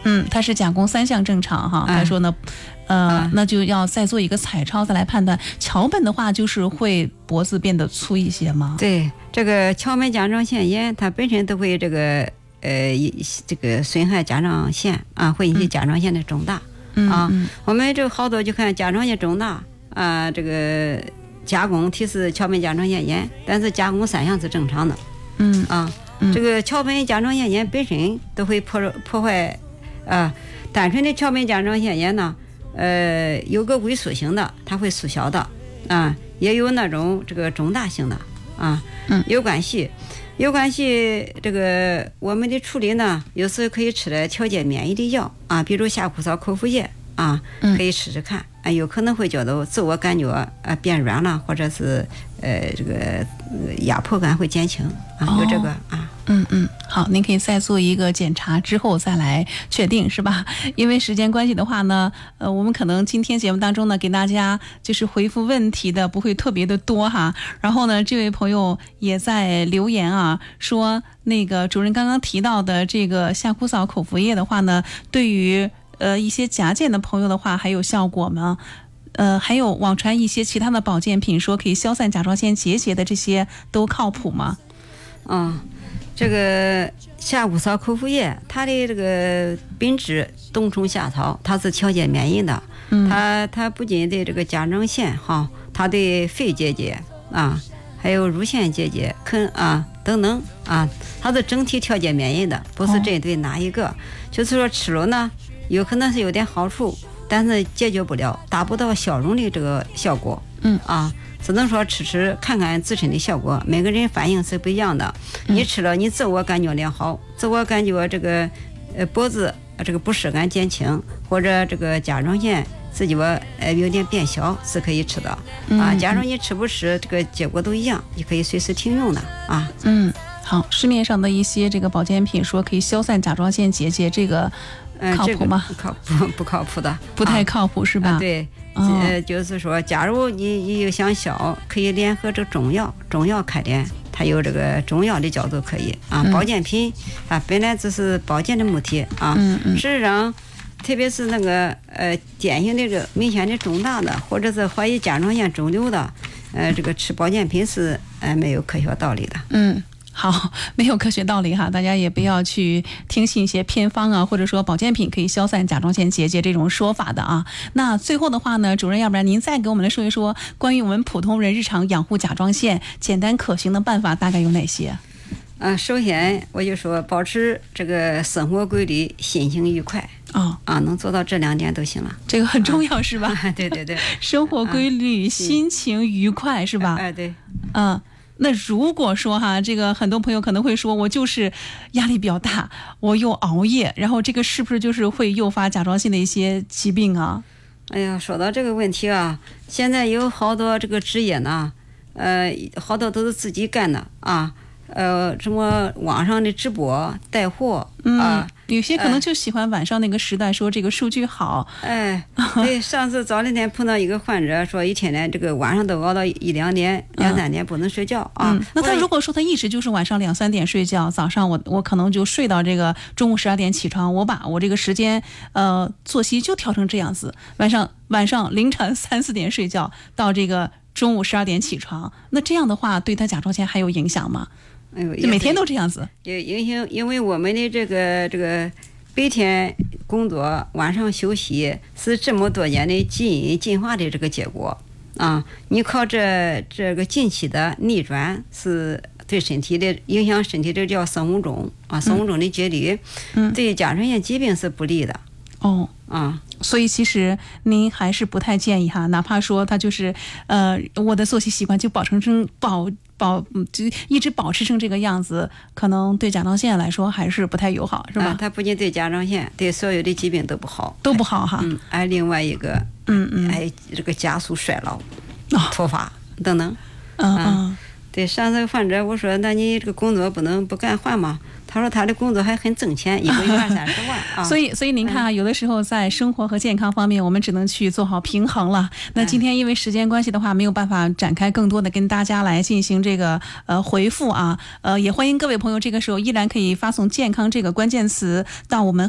它是甲功3项正常哈，他说呢，那就要再做一个彩超再来判断。桥本的话就是会脖子变得粗一些吗？ 对，这个桥本甲状腺炎它本身都会这个损害甲状腺啊，会引起甲状腺的肿大我们这个好多就看甲状腺肿大这个甲功提示桥本甲状腺炎，但是甲功3项是正常的这个桥本甲状腺炎本身都会破坏单纯的桥本甲状腺炎呢有个萎缩型的，它会缩小的也有那种这个肿大型的有关系。这个我们的处理呢，有时候可以吃点调节免疫的药比如夏枯草口服液可以试试看有可能会觉得自我感觉变软了，或者是这个压迫感会减轻有这个好，您可以再做一个检查之后再来确定，是吧？因为时间关系的话呢，我们可能今天节目当中呢，给大家就是回复问题的不会特别的多哈。然后呢，这位朋友也在留言说那个主任刚刚提到的这个夏枯草口服液的话呢，对于一些甲减的朋友的话还有效果吗？还有网传一些其他的保健品说可以消散甲状腺结节的，这些都靠谱吗？ 这个夏枯草口服液，它的这个本质冬虫夏草，它是调节免疫的。它不仅对这个甲状腺它对肺结节还有乳腺结节等等它是整体调节免疫的，不是针对哪一个。就是说吃了呢，有可能是有点好处，但是解决不了，达不到消融的这个效果。只能说吃看看自身的效果，每个人反应是不一样的。你吃了，你自我感觉良好，自我感觉这个脖子这个不适感减轻，或者这个甲状腺自己有点变小，是可以吃的假如你吃不吃，这个结果都一样，你可以随时停用的好，市面上的一些这个保健品说可以消散甲状腺结节，这个靠谱吗？ 不靠谱的， 不太靠谱是吧？ 对。就是说假如你又想消，可以联合这中药开点，它有这个中药的角度可以保健品本来只是保健的目的事实上特别是那个典型的这个明显的肿大的，或者是怀疑甲状腺肿瘤的这个吃保健品是没有科学道理的好，没有科学道理哈，大家也不要去听信一些偏方或者说保健品可以消散甲状腺结节这种说法的那最后的话呢，主任，要不然您再给我们来说一说关于我们普通人日常养护甲状腺简单可行的办法大概有哪些？ 首先我就说保持这个生活规律，心情愉快能做到这2点都行了， 这个很重要是吧？ 对对对， 生活规律，心情愉快是吧？ 对， 那如果说这个很多朋友可能会说，我就是压力比较大，我又熬夜，然后这个是不是就是会诱发甲状腺的一些疾病啊？ 哎呀，说到这个问题现在有好多这个职业呢，好多都是自己干的什么网上的直播带货有些可能就喜欢晚上那个时代说这个数据好对，上次早2天碰到一个患者说一天呢这个晚上都熬到1-2点2-3点不能睡觉那他如果说他一直就是晚上2-3点睡觉，早上我可能就睡到这个中午12点起床，我把我这个时间作息就调成这样子，晚上凌晨3-4点睡觉，到这个中午12点起床，那这样的话对他甲状腺还有影响吗？就每天都这样子有影响，因为我们的这个白天工作晚上休息是这么多年的基因进化的这个结果你靠这个近期的逆转是对身体的影响，身体的叫生物钟生物钟的节律对甲状腺疾病是不利的所以其实您还是不太建议哪怕说他就是我的作息习惯就就一直保持成这个样子，可能对甲状腺来说还是不太友好，是吧？ 它不仅对甲状腺，对所有的疾病都不好，另外一个这个加速衰老脱发等等对，上次患者我说那你这个工作不能不干换吗？他说他的工作还很挣钱，一个月20-30万所以您看有的时候在生活和健康方面我们只能去做好平衡了。那今天因为时间关系的话没有办法展开更多的跟大家来进行这个回复也欢迎各位朋友这个时候依然可以发送健康这个关键词到我们